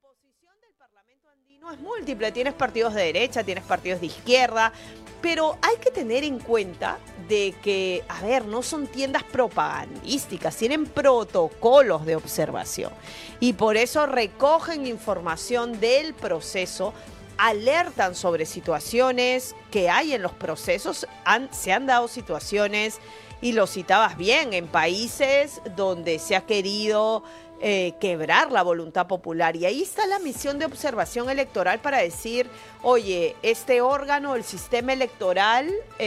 composición del Parlamento andino es múltiple, tienes partidos de derecha, tienes partidos de izquierda, pero hay que tener en cuenta de que, a ver, no son tiendas propagandísticas, tienen protocolos de observación y por eso recogen información del proceso, alertan sobre situaciones que hay en los procesos, se han dado situaciones, y lo citabas bien, en países donde se ha querido quebrar la voluntad popular. Y ahí está la misión de observación electoral para decir, oye, este órgano, el sistema electoral,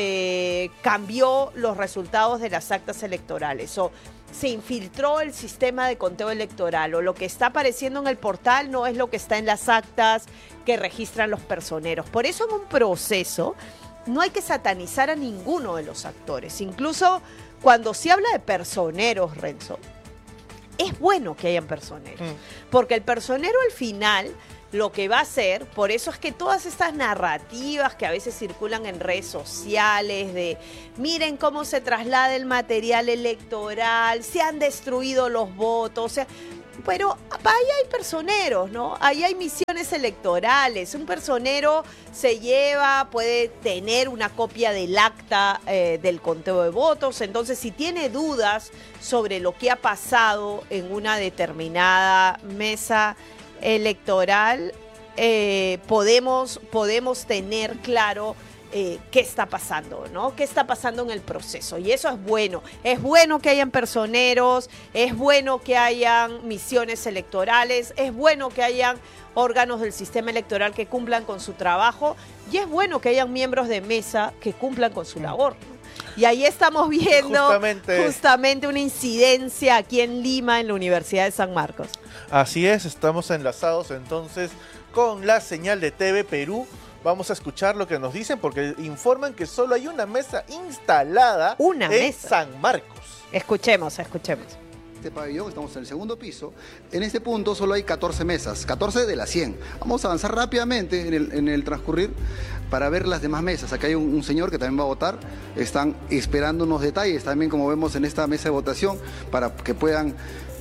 cambió los resultados de las actas electorales o se infiltró el sistema de conteo electoral o lo que está apareciendo en el portal no es lo que está en las actas que registran los personeros. Por eso en un proceso no hay que satanizar a ninguno de los actores. Incluso cuando se habla de personeros, Renzo, es bueno que hayan personeros, porque el personero al final lo que va a hacer, por eso es que todas estas narrativas que a veces circulan en redes sociales de miren cómo se traslada el material electoral, se han destruido los votos, o sea, pero ahí hay personeros, ¿no? Ahí hay misiones electorales. Un personero se lleva, puede tener una copia del acta del conteo de votos. Entonces, si tiene dudas sobre lo que ha pasado en una determinada mesa electoral, podemos tener claro qué está pasando, ¿no? ¿Qué está pasando en el proceso? Y eso es bueno. Es bueno que hayan personeros, es bueno que hayan misiones electorales, es bueno que hayan órganos del sistema electoral que cumplan con su trabajo y es bueno que hayan miembros de mesa que cumplan con su labor, ¿no? Y ahí estamos viendo justamente una incidencia aquí en Lima, en la Universidad de San Marcos. Así es, estamos enlazados entonces con la señal de TV Perú. Vamos a escuchar lo que nos dicen porque informan que solo hay una mesa instalada en San Marcos. Escuchemos. Este pabellón, estamos en el segundo piso. En este punto solo hay 14 mesas, 14 de las 100. Vamos a avanzar rápidamente en el transcurrir para ver las demás mesas. Acá hay un señor que también va a votar. Están esperando unos detalles también, como vemos en esta mesa de votación, para que puedan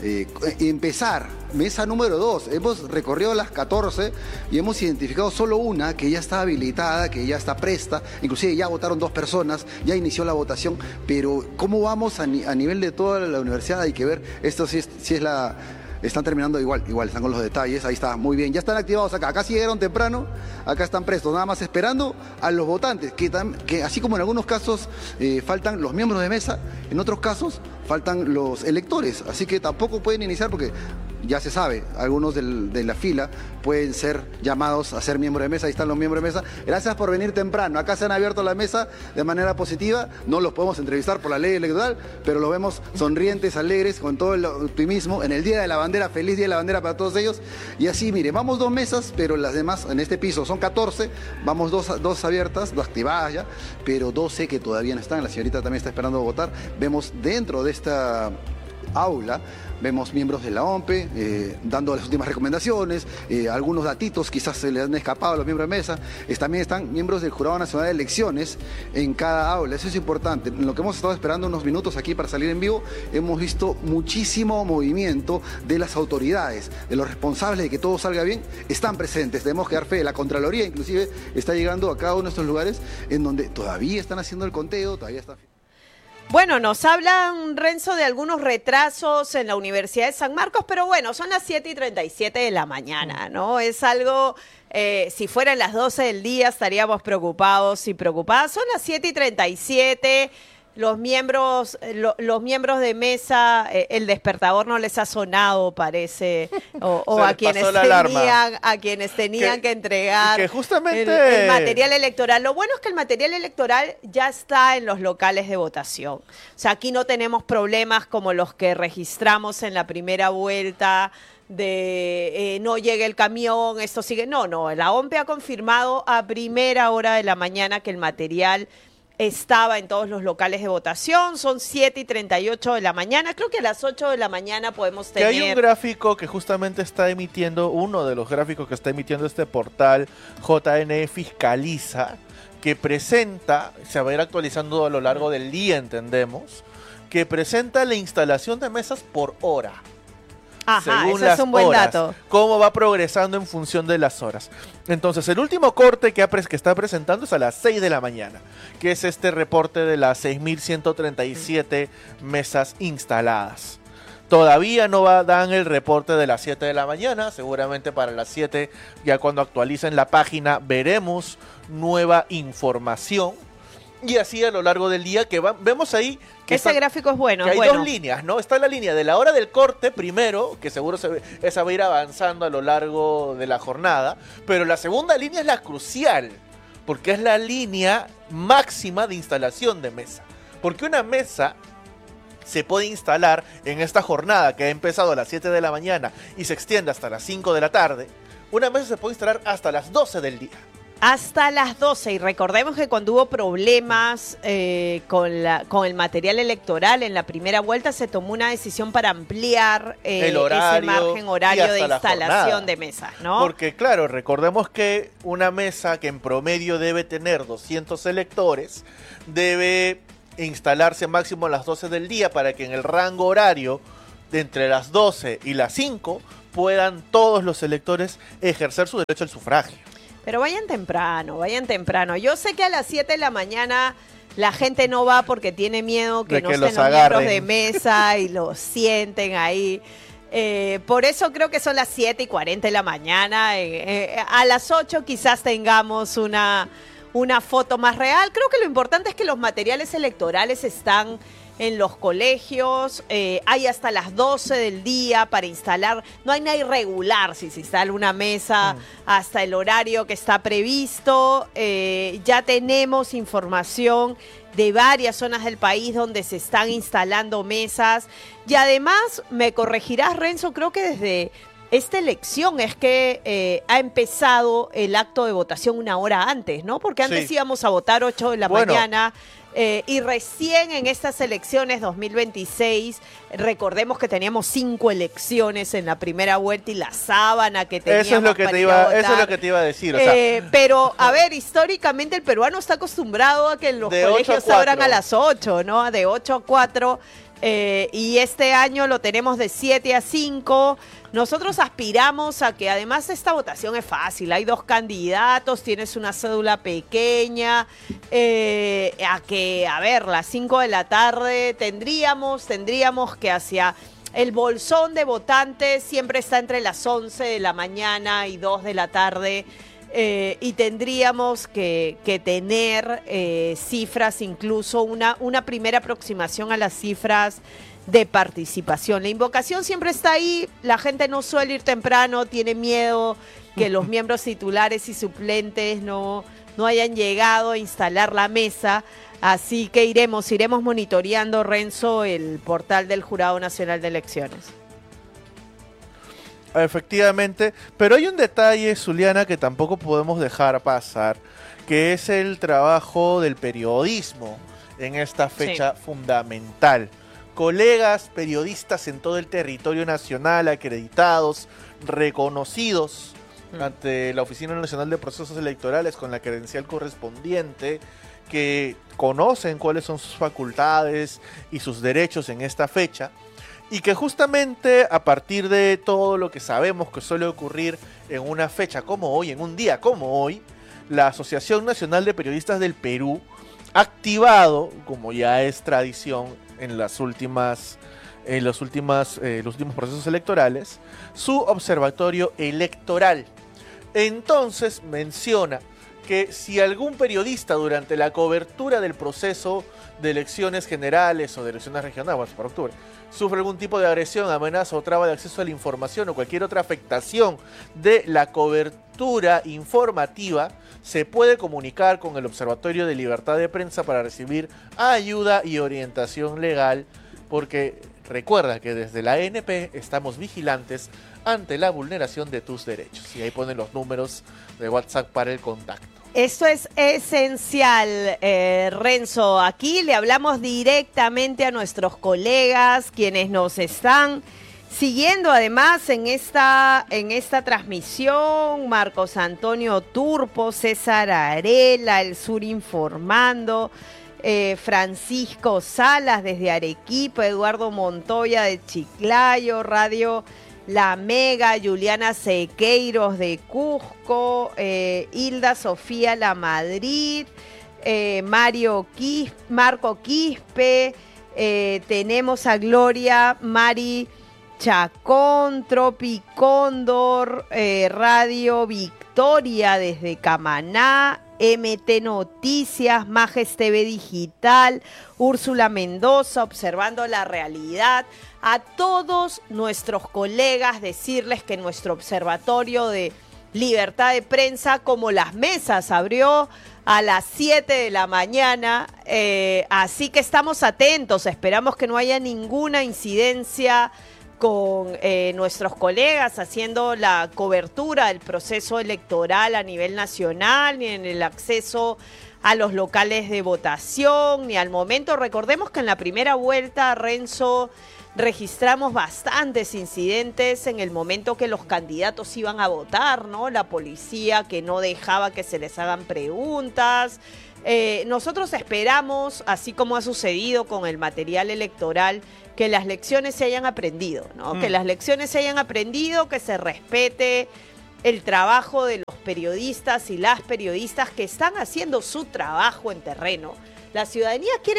empezar. Mesa número 2, hemos recorrido las 14 y hemos identificado solo una que ya está habilitada, que ya está presta, inclusive ya votaron 2 personas, ya inició la votación, pero ¿cómo vamos a nivel de toda la universidad? Hay que ver, esto sí es la... Están terminando igual, están con los detalles, ahí está, muy bien, ya están activados acá sí llegaron temprano, acá están prestos, nada más esperando a los votantes, que así como en algunos casos faltan los miembros de mesa, en otros casos faltan los electores, así que tampoco pueden iniciar porque ya se sabe, algunos de la fila pueden ser llamados a ser miembros de mesa, ahí están los miembros de mesa. Gracias por venir temprano, acá se han abierto la mesa de manera positiva, no los podemos entrevistar por la ley electoral, pero los vemos sonrientes, alegres, con todo el optimismo, en el Día de la Bandera, feliz Día de la Bandera para todos ellos, y así, mire, vamos 2 mesas, pero las demás, en este piso son 14, vamos 2 abiertas, 2 activadas ya, pero 12 que todavía no están, la señorita también está esperando votar, vemos dentro de esta aula, vemos miembros de la OMPE dando las últimas recomendaciones, algunos datitos quizás se les han escapado a los miembros de mesa, también están miembros del Jurado Nacional de Elecciones en cada aula, eso es importante. En lo que hemos estado esperando unos minutos aquí para salir en vivo, hemos visto muchísimo movimiento de las autoridades, de los responsables de que todo salga bien, están presentes, debemos quedar fe, la Contraloría inclusive está llegando a cada uno de estos lugares en donde todavía están haciendo el conteo, todavía están... Bueno, nos hablan, Renzo, de algunos retrasos en la Universidad de San Marcos, pero bueno, son las 7:37 de la mañana, ¿no? Es algo, si fueran las 12 del día estaríamos preocupados y preocupadas. Son las 7:37. Los miembros de mesa, el despertador no les ha sonado, parece, o a quienes tenían que entregar que justamente el material electoral. Lo bueno es que el material electoral ya está en los locales de votación. O sea, aquí no tenemos problemas como los que registramos en la primera vuelta de no llega el camión, esto sigue. No, la OMPE ha confirmado a primera hora de la mañana que el material estaba en todos los locales de votación. Son 7:38 de la mañana. Creo que a las 8 de la mañana podemos tener... Que hay un gráfico que justamente está emitiendo, uno de los gráficos que está emitiendo este portal JNE Fiscaliza, que presenta, se va a ir actualizando a lo largo del día, entendemos, que presenta la instalación de mesas por hora. Ajá, según eso las es un buen horas, dato. cómo va progresando en función de las horas. Entonces, el último corte que está presentando es a las 6 de la mañana, que es este reporte de las 6.137 mesas instaladas. Todavía no dan el reporte de las 7 de la mañana, seguramente para las 7, ya cuando actualicen la página, veremos nueva información. Y así a lo largo del día que vemos ahí que ese gráfico es bueno. Que hay bueno. dos líneas, ¿no? Está la línea de la hora del corte primero, que seguro esa va a ir avanzando a lo largo de la jornada, pero la segunda línea es la crucial, porque es la línea máxima de instalación de mesa. Porque una mesa se puede instalar en esta jornada que ha empezado a las 7 de la mañana y se extiende hasta las 5 de la tarde. Una mesa se puede instalar hasta las 12 del día. Hasta las 12, y recordemos que cuando hubo problemas con el material electoral en la primera vuelta se tomó una decisión para ampliar el horario, ese margen horario de instalación de mesas, ¿no? Porque claro, recordemos que una mesa que en promedio debe tener 200 electores debe instalarse máximo a las 12 del día para que en el rango horario de entre las 12 y las 5 puedan todos los electores ejercer su derecho al sufragio. Pero vayan temprano, vayan temprano. Yo sé que a las 7 de la mañana la gente no va porque tiene miedo que no estén los miembros de mesa y los sienten ahí. Por eso creo que son las 7:40 de la mañana. A las 8 quizás tengamos una foto más real. Creo que lo importante es que los materiales electorales están en los colegios, hay hasta las 12 del día para instalar, no hay nada irregular si se instala una mesa hasta el horario que está previsto. Ya tenemos información de varias zonas del país donde se están instalando mesas, y además, me corregirás, Renzo, creo que desde esta elección es que ha empezado el acto de votación una hora antes, ¿no? Porque antes íbamos a votar 8 de la mañana. Y recién en estas elecciones 2026, recordemos que teníamos 5 elecciones en la primera vuelta y la sábana que teníamos. Eso es lo que te iba a decir. O sea, pero, a ver, históricamente el peruano está acostumbrado a que los colegios se abran a las 8, ¿no? De 8 a 4. Y este año lo tenemos de 7 a 5. Nosotros aspiramos a que, además, esta votación es fácil. Hay 2 candidatos, tienes una cédula pequeña. Las 5 de la tarde tendríamos que hacia el bolsón de votantes siempre está entre las 11 de la mañana y 2 de la tarde. Y tendríamos que tener cifras, incluso una primera aproximación a las cifras de participación. La invocación siempre está ahí, la gente no suele ir temprano, tiene miedo que los miembros titulares y suplentes no hayan llegado a instalar la mesa, así que iremos monitoreando, Renzo, el portal del Jurado Nacional de Elecciones. Efectivamente, pero hay un detalle, Zuliana, que tampoco podemos dejar pasar, que es el trabajo del periodismo en esta fecha fundamental. Colegas periodistas en todo el territorio nacional, acreditados, reconocidos ante la Oficina Nacional de Procesos Electorales con la credencial correspondiente, que conocen cuáles son sus facultades y sus derechos en esta fecha, y que justamente a partir de todo lo que sabemos que suele ocurrir en una fecha como hoy, en un día como hoy, la Asociación Nacional de Periodistas del Perú ha activado, como ya es tradición en los últimos procesos electorales, su observatorio electoral. Entonces menciona que si algún periodista durante la cobertura del proceso de elecciones generales o de elecciones regionales, para octubre, sufre algún tipo de agresión, amenaza o traba de acceso a la información o cualquier otra afectación de la cobertura informativa, se puede comunicar con el Observatorio de Libertad de Prensa para recibir ayuda y orientación legal, porque recuerda que desde la ANP estamos vigilantes ante la vulneración de tus derechos. Y ahí ponen los números de WhatsApp para el contacto. Esto es esencial, Renzo. Aquí le hablamos directamente a nuestros colegas, quienes nos están siguiendo además en esta transmisión. Marcos Antonio Turpo, César Arela, El Sur Informando, Francisco Salas desde Arequipa, Eduardo Montoya de Chiclayo, Radio La Mega, Juliana Sequeiros de Cusco, Hilda Sofía La Madrid, Marco Quispe, tenemos a Gloria Mari Chacón, Tropicóndor, Radio Victoria desde Camaná, MT Noticias, Majes TV Digital, Úrsula Mendoza, Observando la Realidad. A todos nuestros colegas decirles que nuestro observatorio de libertad de prensa, como las mesas, abrió a las 7 de la mañana, así que estamos atentos, esperamos que no haya ninguna incidencia con nuestros colegas haciendo la cobertura del proceso electoral a nivel nacional, ni en el acceso a los locales de votación, ni al momento. Recordemos que en la primera vuelta, Renzo, registramos bastantes incidentes en el momento que los candidatos iban a votar, ¿no? La policía que no dejaba que se les hagan preguntas. Nosotros esperamos, así como ha sucedido con el material electoral, que las lecciones se hayan aprendido, ¿no? Que las lecciones se hayan aprendido, que se respete el trabajo de los periodistas y las periodistas que están haciendo su trabajo en terreno. La ciudadanía quiere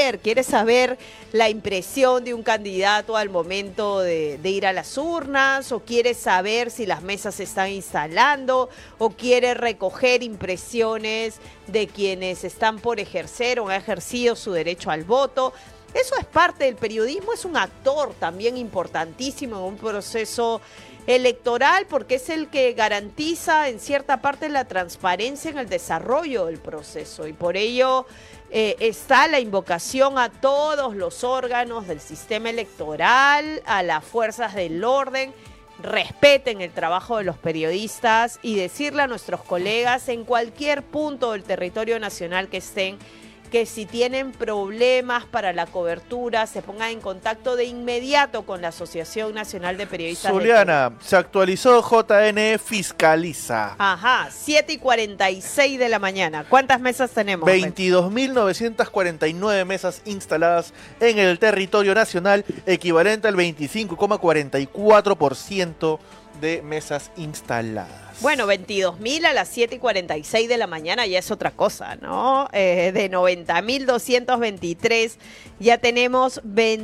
saber la impresión de un candidato al momento de ir a las urnas, o quiere saber si las mesas se están instalando, o quiere recoger impresiones de quienes están por ejercer o han ejercido su derecho al voto. Eso es parte del periodismo, es un actor también importantísimo en un proceso electoral, porque es el que garantiza en cierta parte la transparencia en el desarrollo del proceso, y por ello está la invocación a todos los órganos del sistema electoral, a las fuerzas del orden, respeten el trabajo de los periodistas y decirle a nuestros colegas en cualquier punto del territorio nacional que estén, que si tienen problemas para la cobertura, se pongan en contacto de inmediato con la Asociación Nacional de Periodistas. Zuliana, se actualizó JN Fiscaliza. Ajá, 7:46 de la mañana. ¿Cuántas mesas tenemos? 22.949 mesas instaladas en el territorio nacional, equivalente al 25,44% de mesas instaladas. Bueno, 22.000 a las 7:46 de la mañana ya es otra cosa, ¿no? De 90.223 ya tenemos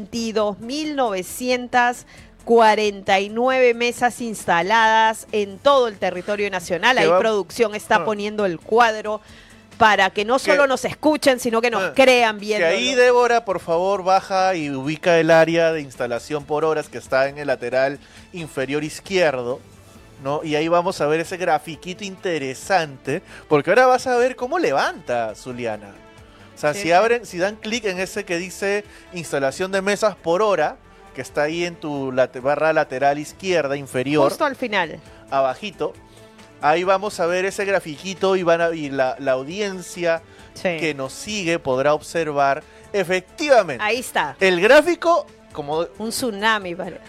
22.949 mesas instaladas en todo el territorio nacional. Ahí producción está poniendo el cuadro para que no solo nos escuchen, sino que nos crean viendo. Que ahí, Débora, por favor, baja y ubica el área de instalación por horas que está en el lateral inferior izquierdo, ¿no? Y ahí vamos a ver ese grafiquito interesante, porque ahora vas a ver cómo levanta, Zuliana. O sea, sí, si dan clic en ese que dice instalación de mesas por hora, que está ahí en tu barra lateral izquierda inferior. Justo al final. Abajito. Ahí vamos a ver ese grafiquito y la audiencia que nos sigue podrá observar efectivamente. Ahí está. El gráfico como un tsunami, vale.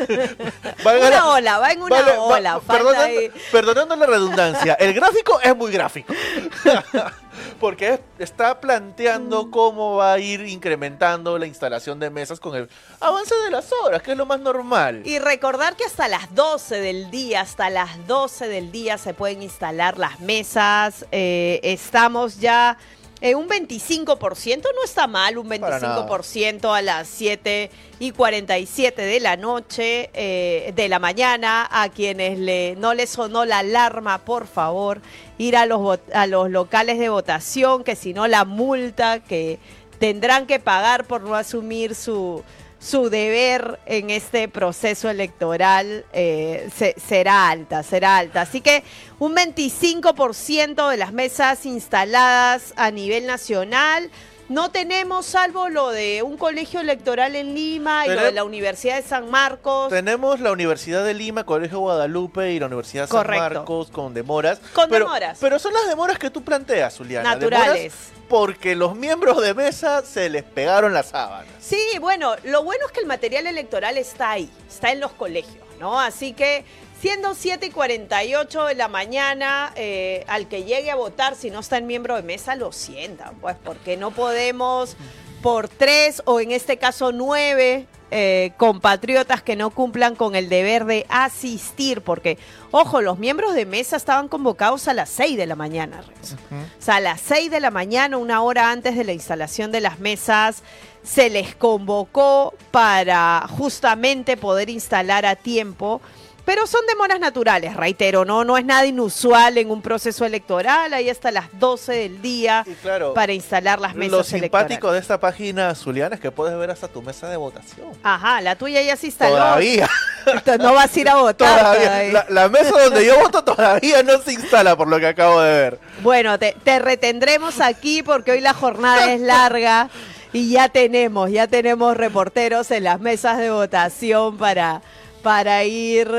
Una ola, va en una ola. Perdonando la redundancia, el gráfico es muy gráfico. Porque está planteando cómo va a ir incrementando la instalación de mesas con el avance de las horas, que es lo más normal. Y recordar que hasta las 12 del día se pueden instalar las mesas. Estamos ya un 25%, no está mal, un 25% a las 7:47 de la noche, de la mañana. A quienes no les sonó la alarma, por favor, ir a los locales de votación, que si no la multa que tendrán que pagar por no asumir su deber en este proceso electoral será alta. Así que un 25% de las mesas instaladas a nivel nacional. No tenemos, salvo lo de un colegio electoral en Lima y lo de la Universidad de San Marcos. Tenemos la Universidad de Lima, Colegio Guadalupe y la Universidad de San Marcos con demoras. Pero son las demoras que tú planteas, Zuliana. Naturales. Porque los miembros de mesa se les pegaron las sábanas. Sí, bueno, lo bueno es que el material electoral está ahí, está en los colegios, ¿no? Así que siendo 7:48 de la mañana, al que llegue a votar, si no está en miembro de mesa, lo sientan, pues, porque no podemos por 3 o en este caso 9 compatriotas que no cumplan con el deber de asistir, porque, ojo, los miembros de mesa estaban convocados a las 6 de la mañana, Renzo. O sea, a las 6 de la mañana, una hora antes de la instalación de las mesas, se les convocó para justamente poder instalar a tiempo. Pero son demoras naturales, reitero, no es nada inusual en un proceso electoral, ahí hasta las 12 del día claro, para instalar las mesas electorales. Lo simpático electorales de esta página, Zuliana, es que puedes ver hasta tu mesa de votación. Ajá, la tuya ya se instaló. Todavía. Entonces no vas a ir a votar. Todavía. La mesa donde yo voto todavía no se instala, por lo que acabo de ver. Bueno, te retendremos aquí porque hoy la jornada es larga y ya tenemos reporteros en las mesas de votación para ir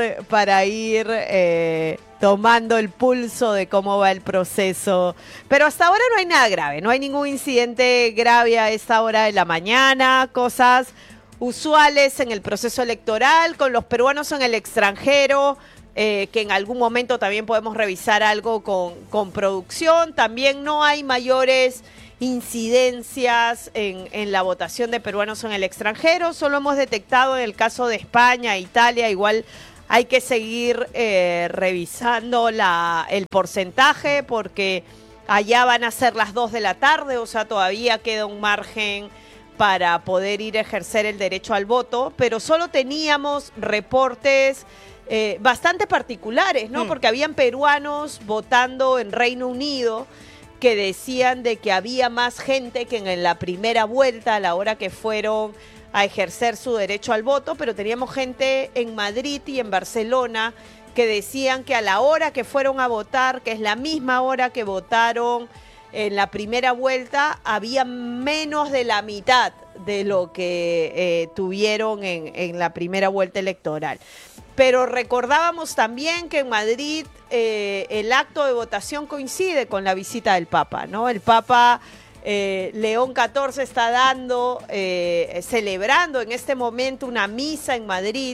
tomando el pulso de cómo va el proceso. Pero hasta ahora no hay nada grave, no hay ningún incidente grave a esta hora de la mañana, cosas usuales en el proceso electoral, con los peruanos en el extranjero, que en algún momento también podemos revisar algo con producción. También no hay mayores incidencias en la votación de peruanos en el extranjero, solo hemos detectado en el caso de España, Italia, igual hay que seguir revisando el porcentaje porque allá van a ser las 2 de la tarde, o sea, todavía queda un margen para poder ir a ejercer el derecho al voto, pero solo teníamos reportes bastante particulares, ¿no? Porque habían peruanos votando en Reino Unido que decían de que había más gente que en la primera vuelta a la hora que fueron a ejercer su derecho al voto, pero teníamos gente en Madrid y en Barcelona que decían que a la hora que fueron a votar, que es la misma hora que votaron en la primera vuelta, había menos de la mitad de lo que tuvieron en la primera vuelta electoral. Pero recordábamos también que en Madrid el acto de votación coincide con la visita del Papa, ¿no? El Papa León XIV está celebrando en este momento una misa en Madrid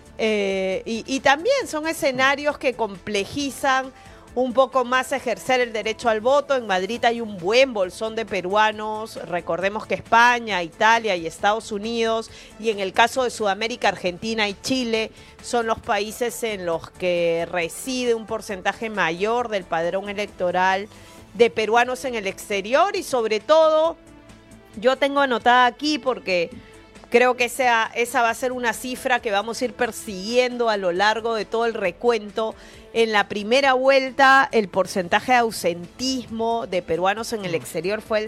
y también son escenarios que complejizan un poco más ejercer el derecho al voto. En Madrid hay un buen bolsón de peruanos, recordemos que España, Italia y Estados Unidos, y en el caso de Sudamérica, Argentina y Chile, son los países en los que reside un porcentaje mayor del padrón electoral de peruanos en el exterior. Y sobre todo, yo tengo anotada aquí porque creo que esa va a ser una cifra que vamos a ir persiguiendo a lo largo de todo el recuento. En la primera vuelta, el porcentaje de ausentismo de peruanos en el exterior fue el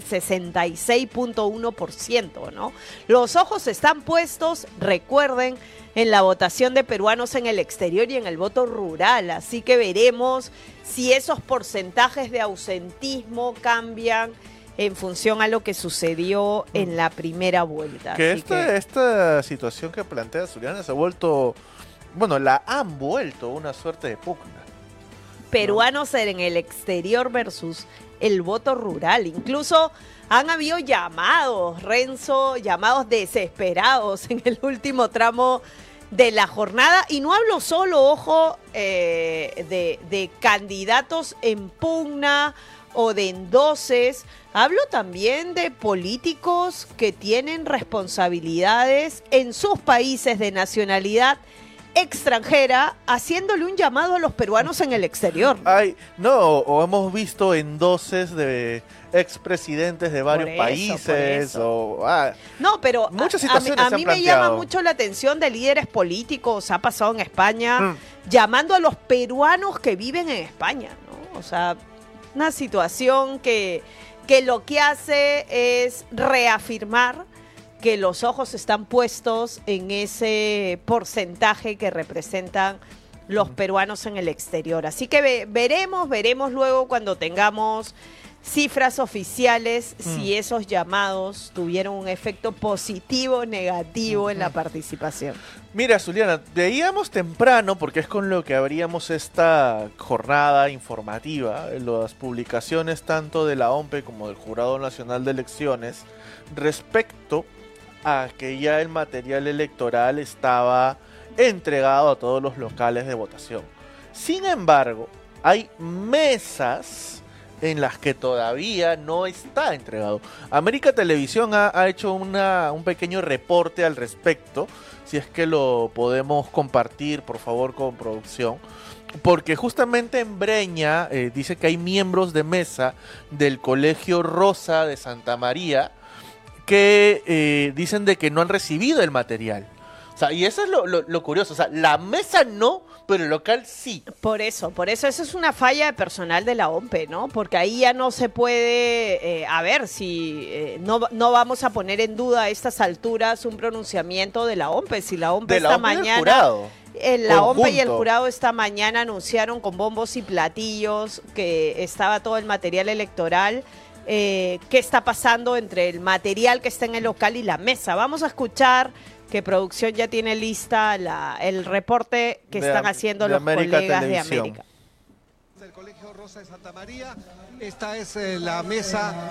66.1%, ¿no? Los ojos están puestos, recuerden, en la votación de peruanos en el exterior y en el voto rural. Así que veremos si esos porcentajes de ausentismo cambian en función a lo que sucedió en la primera vuelta. Que esta situación que plantea Zuliana se ha vuelto... Bueno, la han vuelto una suerte de pugna. Peruanos en el exterior versus el voto rural. Incluso han habido llamados, Renzo, llamados desesperados en el último tramo de la jornada. Y no hablo solo, ojo, de candidatos en pugna o de endoses. Hablo también de políticos que tienen responsabilidades en sus países de nacionalidad extranjera, haciéndole un llamado a los peruanos en el exterior. O hemos visto endoses de expresidentes de varios países. No, pero muchas situaciones a mí me llama mucho la atención de líderes políticos, ha pasado en España, llamando a los peruanos que viven en España, ¿no? O sea, una situación que lo que hace es reafirmar que los ojos están puestos en ese porcentaje que representan los peruanos en el exterior. Así que veremos luego cuando tengamos cifras oficiales si esos llamados tuvieron un efecto positivo o negativo en la participación. Mira, Zuliana, veíamos temprano, porque es con lo que abríamos esta jornada informativa, las publicaciones tanto de la OMPE como del Jurado Nacional de Elecciones respecto a que ya el material electoral estaba entregado a todos los locales de votación. Sin embargo, hay mesas en las que todavía no está entregado. América Televisión ha hecho un pequeño reporte al respecto, si es que lo podemos compartir, por favor, con producción. Porque justamente en Breña dice que hay miembros de mesa del Colegio Rosa de Santa María que dicen de que no han recibido el material. O sea, y eso es lo curioso. O sea, la mesa no, pero el local sí. Por eso, eso es una falla de personal de la OMPE, ¿no? Porque ahí ya no se puede, a ver, si no vamos a poner en duda a estas alturas un pronunciamiento de la OMPE. Si la OMPE esta mañana... La OMPE y el jurado esta mañana anunciaron con bombos y platillos que estaba todo el material electoral. ¿Qué está pasando entre el material que está en el local y la mesa? Vamos a escuchar que producción ya tiene lista el reporte que están haciendo los colegas de América. El Colegio Rosa de Santa María, esta es la mesa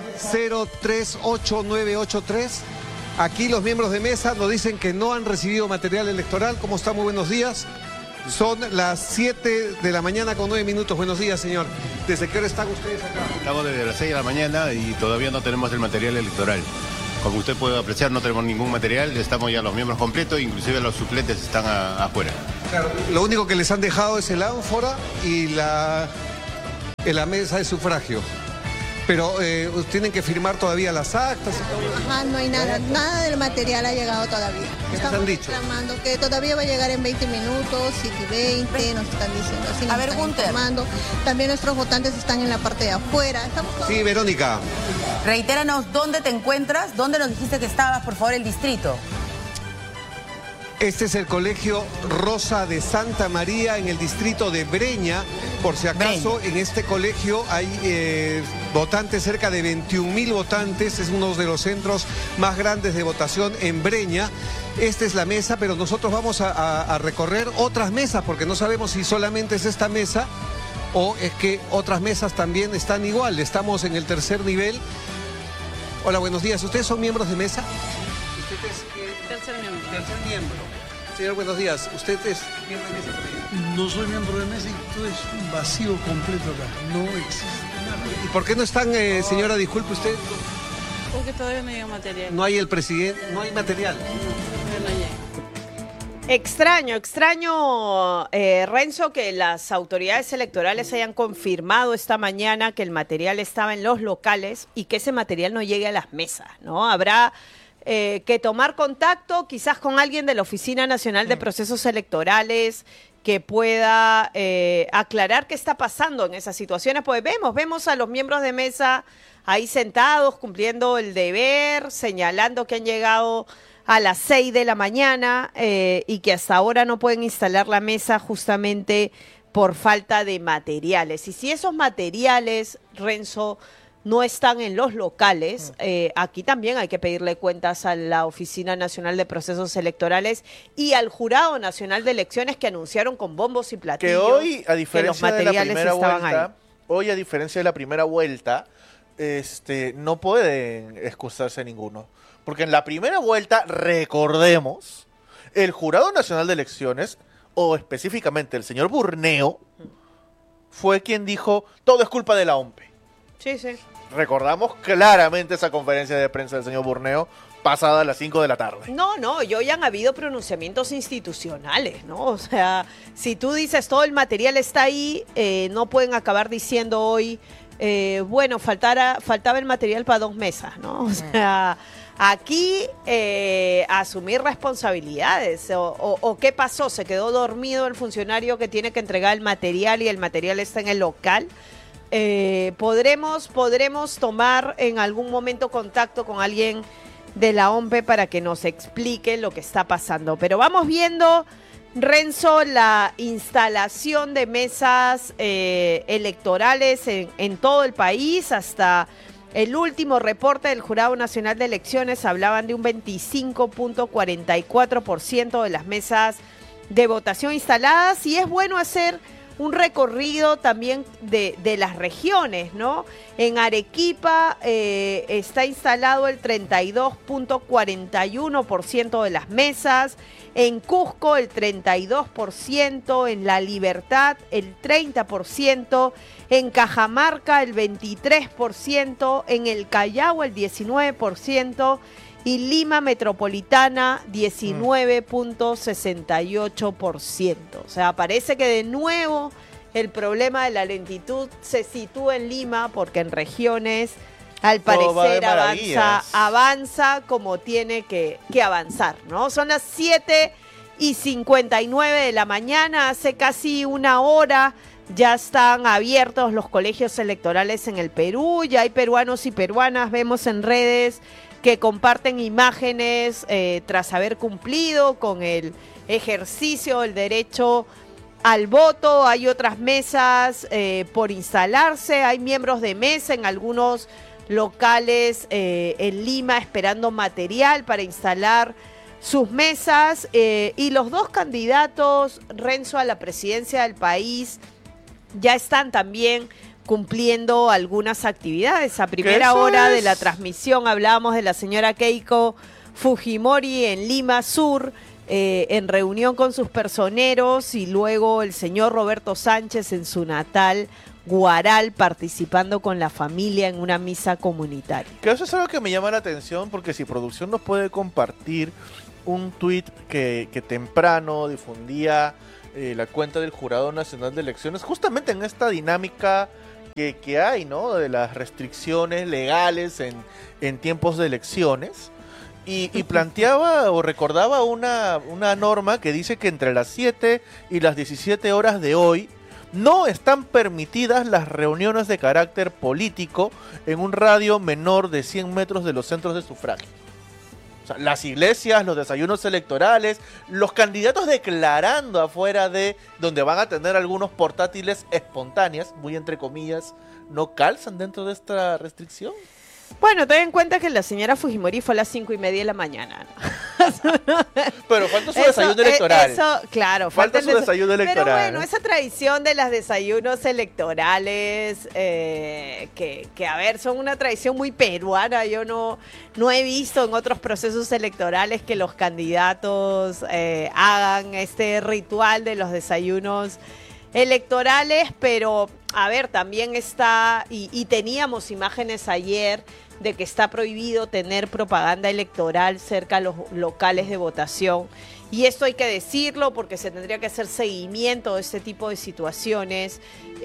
038983. Aquí los miembros de mesa nos dicen que no han recibido material electoral. ¿Cómo está? Muy buenos días. Son las 7 de la mañana con 9 minutos. Buenos días, señor. ¿Desde qué hora están ustedes acá? Estamos desde las 6 de la mañana y todavía no tenemos el material electoral. Como usted puede apreciar, no tenemos ningún material. Estamos ya los miembros completos, inclusive los suplentes están afuera. Claro, lo único que les han dejado es el ánfora y la mesa de sufragio. Pero tienen que firmar todavía las actas y todo. Ajá, no hay nada del material ha llegado todavía. ¿Qué les han dicho? Reclamando que todavía va a llegar en 20 minutos, 7 y 20, nos están diciendo así. A ver, Gunter. También nuestros votantes están en la parte de afuera. Sí, Verónica. Reitéranos dónde te encuentras, dónde nos dijiste que estabas, por favor, el distrito. Este es el Colegio Rosa de Santa María en el distrito de Breña. Por si acaso, en este colegio hay votantes, cerca de 21.000 votantes. Es uno de los centros más grandes de votación en Breña. Esta es la mesa, pero nosotros vamos a recorrer otras mesas, porque no sabemos si solamente es esta mesa o es que otras mesas también están igual. Estamos en el tercer nivel. Hola, buenos días. ¿Ustedes son miembros de mesa? ¿Usted es tercer miembro? Tercer miembro. Señor, buenos días. ¿Usted es miembro de mesa? No soy miembro de mesa y todo es un vacío completo acá. No existe nada. ¿Y por qué no están, señora, disculpe usted? Porque todavía no hay material. No hay el presidente, no hay material. No llega. Extraño, Renzo, que las autoridades electorales hayan confirmado esta mañana que el material estaba en los locales y que ese material no llegue a las mesas, ¿no? Habrá que tomar contacto quizás con alguien de la Oficina Nacional de Procesos Electorales que pueda aclarar qué está pasando en esas situaciones, pues vemos a los miembros de mesa ahí sentados, cumpliendo el deber, señalando que han llegado a las 6 de la mañana y que hasta ahora no pueden instalar la mesa justamente por falta de materiales. Y si esos materiales, Renzo, no están en los locales, aquí también hay que pedirle cuentas a la Oficina Nacional de Procesos Electorales y al Jurado Nacional de Elecciones, que anunciaron con bombos y platillos que hoy, a diferencia de la primera vuelta, no pueden excusarse ninguno. Porque en la primera vuelta, recordemos, el Jurado Nacional de Elecciones, o específicamente el señor Burneo, fue quien dijo, todo es culpa de la OMPE. Sí, sí. Recordamos claramente esa conferencia de prensa del señor Burneo, pasada a las 5 de la tarde. No, y hoy han habido pronunciamientos institucionales, ¿no? O sea, si tú dices todo el material está ahí, no pueden acabar diciendo hoy, bueno, faltaba el material para 2 mesas, ¿no? O sea, aquí asumir responsabilidades. O qué pasó, se quedó dormido el funcionario que tiene que entregar el material y el material está en el local. Podremos tomar en algún momento contacto con alguien de la OMPE para que nos explique lo que está pasando. Pero vamos viendo, Renzo, la instalación de mesas electorales en todo el país. Hasta el último reporte del Jurado Nacional de Elecciones hablaban de un 25.44% de las mesas de votación instaladas, y es bueno hacer un recorrido también de las regiones, ¿no? En Arequipa está instalado el 32.41% de las mesas, en Cusco el 32%, en La Libertad el 30%, en Cajamarca el 23%, en el Callao el 19%, y Lima Metropolitana 19.68%. O sea, parece que de nuevo el problema de la lentitud se sitúa en Lima, porque en regiones al parecer avanza como tiene que avanzar, ¿no? Son las 7:59 de la mañana, hace casi una hora ya están abiertos los colegios electorales en el Perú, ya hay peruanos y peruanas, vemos en redes que comparten imágenes tras haber cumplido con el ejercicio del derecho al voto. Hay otras mesas por instalarse, hay miembros de mesa en algunos locales en Lima esperando material para instalar sus mesas, y los dos candidatos, Renzo, a la presidencia del país ya están también cumpliendo algunas actividades. A primera hora de la transmisión hablábamos de la señora Keiko Fujimori en Lima Sur, en reunión con sus personeros, y luego el señor Roberto Sánchez en su natal Guaral, participando con la familia en una misa comunitaria. Que eso es algo que me llama la atención, porque si producción nos puede compartir un tuit que temprano difundía la cuenta del Jurado Nacional de Elecciones, justamente en esta dinámica que hay, ¿no? De las restricciones legales en tiempos de elecciones, y planteaba o recordaba una norma que dice que entre las 7 y las 17 horas de hoy no están permitidas las reuniones de carácter político en un radio menor de 100 metros de los centros de sufragio. O sea, las iglesias, los desayunos electorales, los candidatos declarando afuera de donde van a tener algunos portátiles espontáneas, muy entre comillas, ¿no calzan dentro de esta restricción? Bueno, ten en cuenta que la señora Fujimori fue a las 5:30 de la mañana, ¿no? Pero falta su desayuno electoral. Claro, falta su desayuno electoral. Pero bueno, esa tradición de los desayunos electorales, que a ver, son una tradición muy peruana. Yo no he visto en otros procesos electorales que los candidatos hagan este ritual de los desayunos electorales, pero a ver, también está, y teníamos imágenes ayer de que está prohibido tener propaganda electoral cerca a los locales de votación, y esto hay que decirlo porque se tendría que hacer seguimiento de este tipo de situaciones.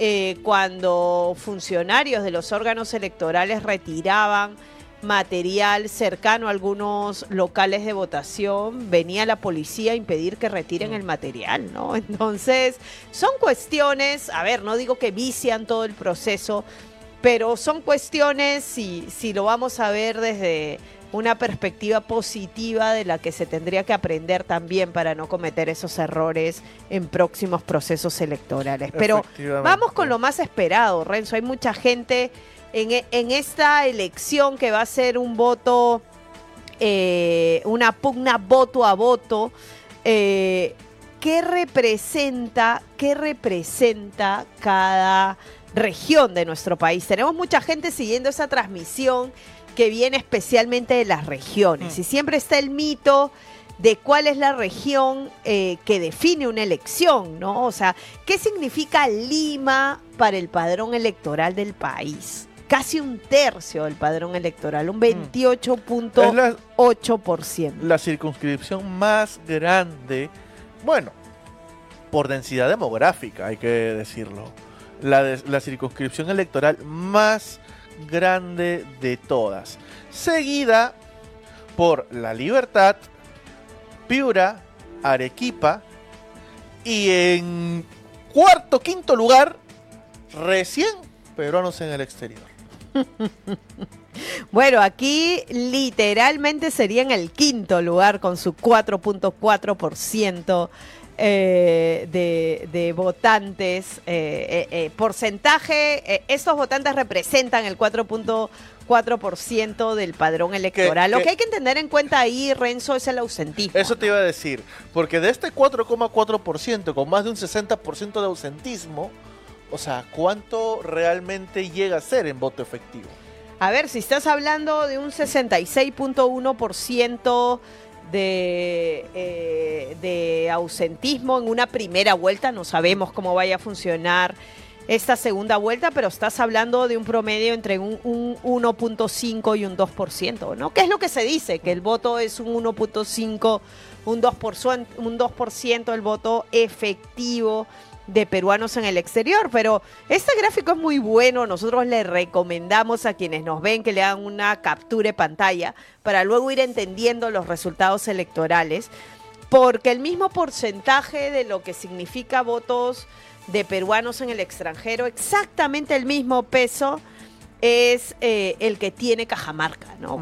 Cuando funcionarios de los órganos electorales retiraban material cercano a algunos locales de votación, venía la policía a impedir que retiren el material, ¿no? Entonces, son cuestiones, a ver, no digo que vician todo el proceso, pero son cuestiones, si lo vamos a ver desde una perspectiva positiva, de la que se tendría que aprender también para no cometer esos errores en próximos procesos electorales. Pero vamos con lo más esperado, Renzo. Hay mucha gente en esta elección que va a ser un voto, una pugna voto a voto. ¿Qué representa cada región de nuestro país? Tenemos mucha gente siguiendo esa transmisión que viene especialmente de las regiones, y siempre está el mito de cuál es la región que define una elección, ¿no? O sea, ¿qué significa Lima para el padrón electoral del país? Casi un tercio del padrón electoral, un 28.8%. La circunscripción más grande, bueno, por densidad demográfica, hay que decirlo. La circunscripción electoral más grande de todas, seguida por La Libertad, Piura, Arequipa, y en quinto lugar, recién peruanos en el exterior. Bueno, aquí literalmente sería en el quinto lugar con su 4.4% de votantes, porcentaje, estos votantes representan el 4.4% del padrón electoral. Lo que hay que tener en cuenta ahí, Renzo, es el ausentismo. Eso te iba a decir, porque de este 4,4%, con más de un 60% de ausentismo, o sea, ¿cuánto realmente llega a ser en voto efectivo? A ver, si estás hablando de un 66.1% de ausentismo en una primera vuelta, no sabemos cómo vaya a funcionar esta segunda vuelta, pero estás hablando de un promedio entre un 1.5 y un 2%, ¿no? ¿Qué es lo que se dice? Que el voto es un 1.5, un 2% el voto efectivo de peruanos en el exterior, pero este gráfico es muy bueno. Nosotros le recomendamos a quienes nos ven que le hagan una captura de pantalla para luego ir entendiendo los resultados electorales, porque el mismo porcentaje de lo que significa votos de peruanos en el extranjero, exactamente el mismo peso es el que tiene Cajamarca, ¿no?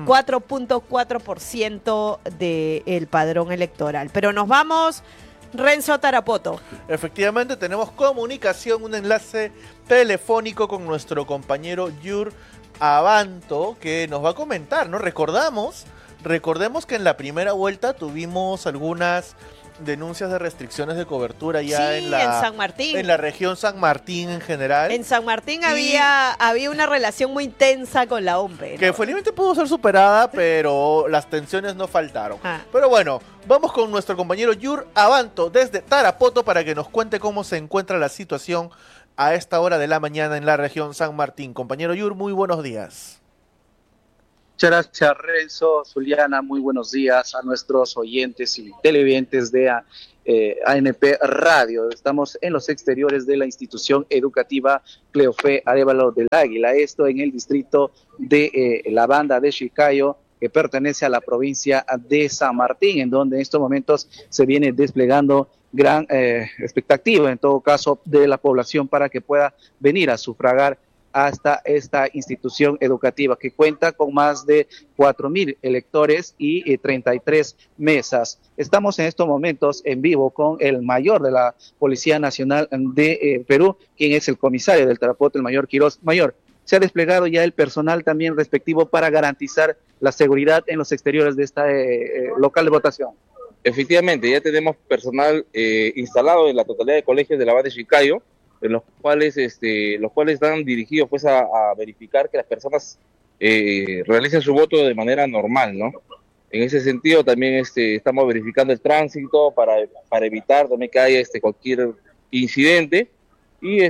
4.4% del padrón electoral. Pero nos vamos, Renzo Tarapoto. Efectivamente, tenemos comunicación, un enlace telefónico con nuestro compañero Yur Abanto, que nos va a comentar, ¿no? Recordemos que en la primera vuelta tuvimos algunas denuncias de restricciones de cobertura ya en San Martín, en la región San Martín en general. En San Martín había una relación muy tensa con la OMPE, ¿no? Que felizmente pudo ser superada, pero las tensiones no faltaron. Pero bueno, vamos con nuestro compañero Yur Abanto desde Tarapoto para que nos cuente cómo se encuentra la situación a esta hora de la mañana en la región San Martín. Compañero Yur, muy buenos días. Muchas gracias, Renzo, Zuliana, muy buenos días a nuestros oyentes y televidentes de ANP Radio. Estamos en los exteriores de la institución educativa Cleofé Arévalo del Águila, esto en el distrito de la Banda de Chiclayo, que pertenece a la provincia de San Martín, en donde en estos momentos se viene desplegando gran expectativa, en todo caso, de la población para que pueda venir a sufragar hasta esta institución educativa que cuenta con más de 4.000 electores y 33 mesas. Estamos en estos momentos en vivo con el mayor de la Policía Nacional de Perú, quien es el comisario del Tarapoto, el mayor Quiroz. Mayor, se ha desplegado ya el personal también respectivo para garantizar la seguridad en los exteriores de esta local de votación. Efectivamente, ya tenemos personal instalado en la totalidad de colegios de la Banda de Chiclayo, en los cuales están dirigidos pues a verificar que las personas realicen su voto de manera normal, ¿no? En ese sentido también estamos verificando el tránsito para evitar también que haya cualquier incidente y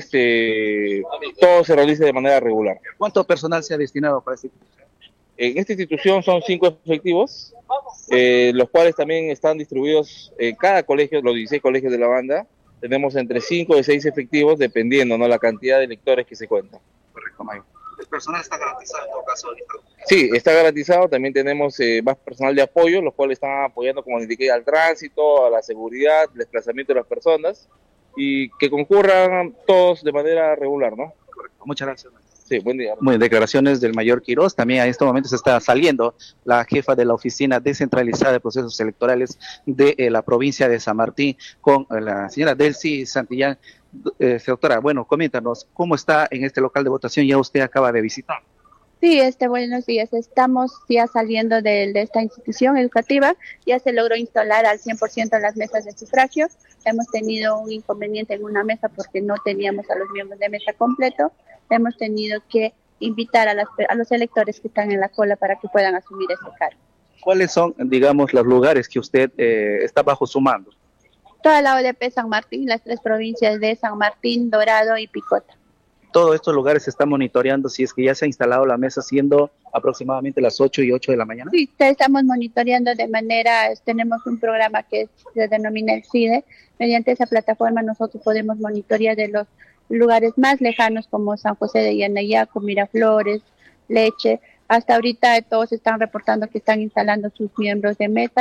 todo se realice de manera regular. ¿Cuánto personal se ha destinado para esta institución? En esta institución son 5 efectivos, los cuales también están distribuidos en cada colegio, los 16 colegios de la banda. Tenemos entre 5 y 6 efectivos, dependiendo, ¿no?, la cantidad de electores que se cuentan. Correcto, Mayo. ¿El personal está garantizado en todo caso? Sí, está garantizado. También tenemos más personal de apoyo, los cuales están apoyando, como indiqué, al tránsito, a la seguridad, el desplazamiento de las personas, y que concurran todos de manera regular, ¿no? Correcto. Muchas gracias. Sí, buen día. Muy declaraciones del mayor Quiroz. También en este momento se está saliendo la jefa de la Oficina Descentralizada de Procesos Electorales de la provincia de San Martín con la señora Delcy Santillán. Doctora, bueno, coméntanos, ¿cómo está en este local de votación? Ya usted acaba de visitar. Sí, buenos días. Estamos ya saliendo de esta institución educativa. Ya se logró instalar al 100% las mesas de sufragio. Hemos tenido un inconveniente en una mesa porque no teníamos a los miembros de mesa completo. Hemos tenido que invitar a los electores que están en la cola para que puedan asumir ese cargo. ¿Cuáles son, digamos, los lugares que usted está bajo su mando? Toda la ODP San Martín, las 3 provincias de San Martín, Dorado y Picota. Todos estos lugares se están monitoreando si es que ya se ha instalado la mesa, siendo aproximadamente las 8 y 8 de la mañana. Sí, estamos monitoreando de manera, tenemos un programa que se denomina el CIDE. Mediante esa plataforma nosotros podemos monitorear de los lugares más lejanos como San José de Yanayaco, Miraflores, Leche. Hasta ahorita todos están reportando que están instalando sus miembros de mesa.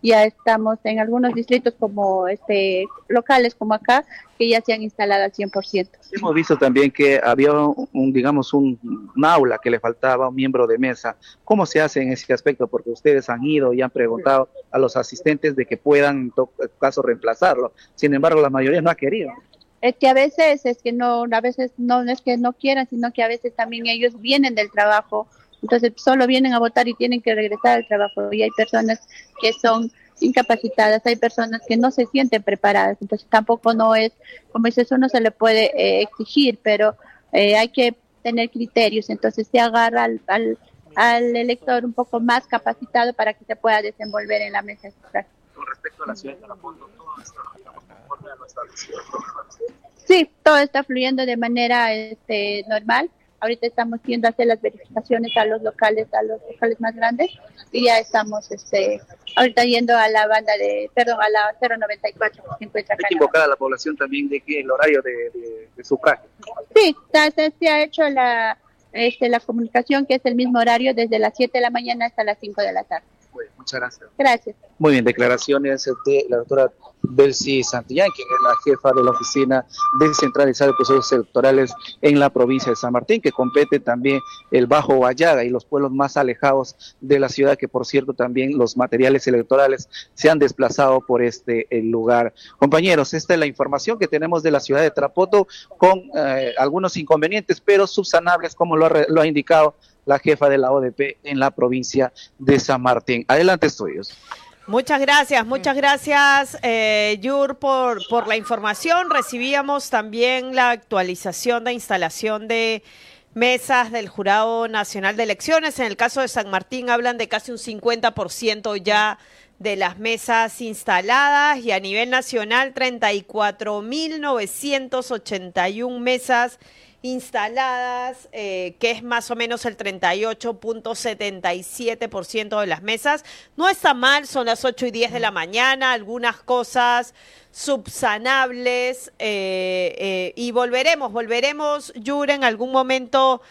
Ya estamos en algunos distritos como locales como acá, que ya se han instalado al 100%. Hemos visto también que había un aula que le faltaba, un miembro de mesa. ¿Cómo se hace en ese aspecto? Porque ustedes han ido y han preguntado a los asistentes de que puedan, en todo caso, reemplazarlo. Sin embargo, la mayoría no ha querido. Es que a veces es que no es que no quieran, sino que a veces también ellos vienen del trabajo, entonces solo vienen a votar y tienen que regresar al trabajo. Y hay personas que son incapacitadas, hay personas que no se sienten preparadas, entonces tampoco no es, como dices, uno se le puede exigir, pero hay que tener criterios, entonces se agarra al elector un poco más capacitado para que se pueda desenvolver en la mesa de sufragio. Con respecto a la ciudad de Tarapoto, todo está conforme a lo establecido. Sí, todo está fluyendo de manera normal. Ahorita estamos yendo a hacer las verificaciones a los locales más grandes y ya estamos ahorita yendo a la banda a la 094 que se encuentra acá. Hay que invocar a la población también de que el horario de sufragio. Sí, se ha hecho la comunicación, que es el mismo horario desde las 7 de la mañana hasta las 5 de la tarde. Bueno, muchas gracias. Gracias. Muy bien, declaraciones de la doctora Belsi Santillán, quien es la jefa de la Oficina Descentralizada de Procesos Electorales en la provincia de San Martín, que compete también el Bajo Huallaga y los pueblos más alejados de la ciudad, que por cierto también los materiales electorales se han desplazado por el lugar. Compañeros, esta es la información que tenemos de la ciudad de Tarapoto, con algunos inconvenientes, pero subsanables, como lo ha indicado la jefa de la ODP en la provincia de San Martín. Adelante, estudios. Muchas gracias, Yur, por la información. Recibíamos también la actualización de instalación de mesas del Jurado Nacional de Elecciones. En el caso de San Martín hablan de casi un 50% ya de las mesas instaladas, y a nivel nacional 34.981 mesas instaladas, que es más o menos el 38.77% de las mesas. No está mal, son las 8:10 de la mañana, algunas cosas subsanables, y volveremos, Yura, en algún momento